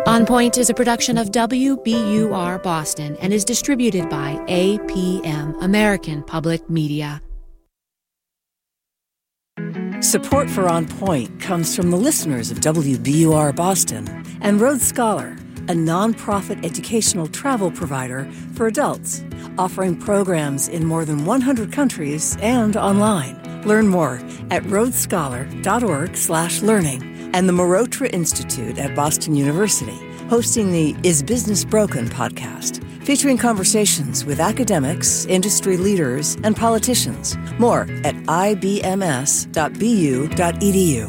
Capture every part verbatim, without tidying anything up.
On Point is a production of W B U R Boston and is distributed by A P M, American Public Media. Support for On Point comes from the listeners of W B U R Boston and Road Scholar, a nonprofit educational travel provider for adults, offering programs in more than one hundred countries and online. Learn more at roadscholar.org slash learning. And the Marotra Institute at Boston University, hosting the Is Business Broken podcast, featuring conversations with academics, industry leaders, and politicians. More at I B M S dot B U dot E D U.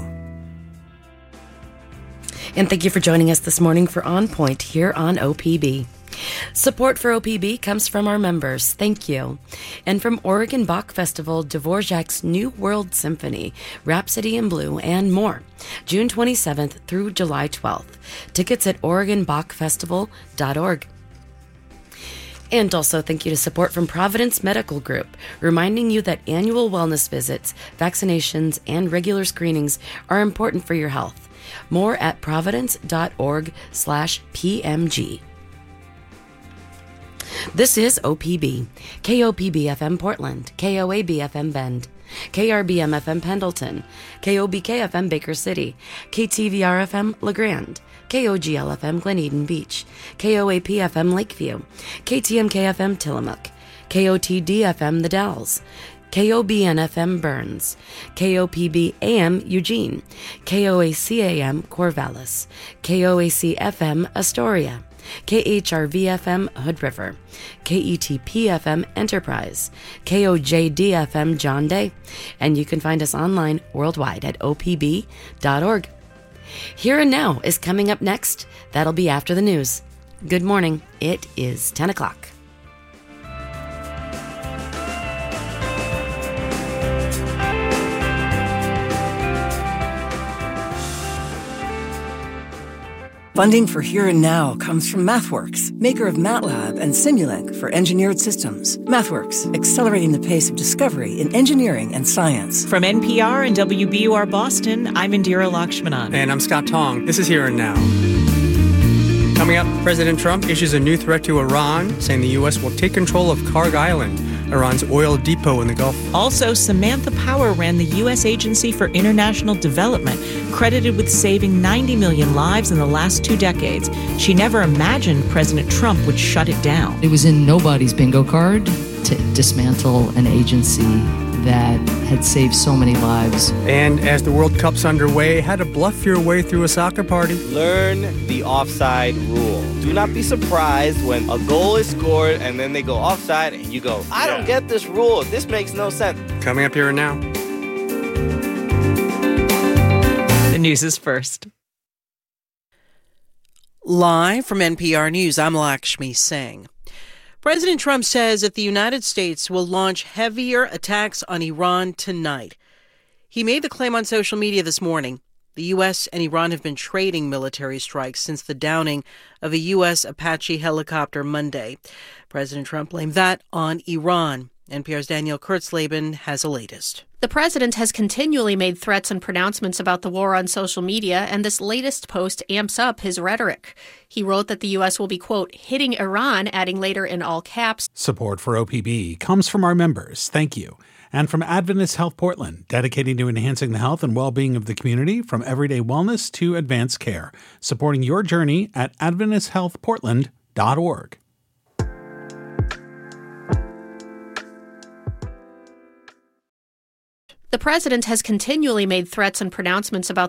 And thank you for joining us this morning for On Point here on O P B. Support for O P B comes from our members. Thank you. And from Oregon Bach Festival, Dvorak's New World Symphony, Rhapsody in Blue, and more. June twenty-seventh through July twelfth. Tickets at oregon bach festival dot org. And also thank you to support from Providence Medical Group, reminding you that annual wellness visits, vaccinations, and regular screenings are important for your health. More at providence.org slash PMG. This is O P B, K O P B F M Portland, K O A B F M Bend, K R B M F M Pendleton, K O B K F M Baker City, K T V R F M LeGrand, K O G L F M Glen Eden Beach, K O A P F M Lakeview, K T M K F M Tillamook, K O T D F M The Dalles, K O B N F M Burns, K O P B A M Eugene, K O A C A M Corvallis, K O A C F M Astoria, K H R V F M Hood River, K E T P F M Enterprise, K O J D F M John Day, and you can find us online worldwide at O P B dot org. Here and Now is coming up next. That'll be after the news. Good morning. It is ten o'clock. Funding for Here and Now comes from MathWorks, maker of MATLAB and Simulink for engineered systems. MathWorks, accelerating the pace of discovery in engineering and science. From N P R and W B U R Boston, I'm Indira Lakshmanan. And I'm Scott Tong. This is Here and Now. Coming up, President Trump issues a new threat to Iran, saying the U S will take control of Karg Island, Iran's oil depot in the Gulf. Also, Samantha Power ran the U S Agency for International Development, credited with saving ninety million lives in the last two decades. She never imagined President Trump would shut it down. It was in nobody's bingo card to dismantle an agency that had saved so many lives. And as the World Cup's underway, how to bluff your way through a soccer party. Learn the offside rule. Do not be surprised when a goal is scored and then they go offside and you go, I don't get this rule. This makes no sense. Coming up Here and Now. The news is first. Live from N P R News, I'm Lakshmi Singh. President Trump says that the United States will launch heavier attacks on Iran tonight. He made the claim on social media this morning. The U S and Iran have been trading military strikes since the downing of a U S Apache helicopter Monday. President Trump blamed that on Iran. N P R's Danielle Kurtzleben has the latest. The president has continually made threats and pronouncements about the war on social media, and this latest post amps up his rhetoric. He wrote that the U S will be, quote, hitting Iran, adding later in all caps. Support for O P B comes from our members. Thank you. And from Adventist Health Portland, dedicating to enhancing the health and well-being of the community from everyday wellness to advanced care. Supporting your journey at adventist health portland dot org. The president has continually made threats and pronouncements about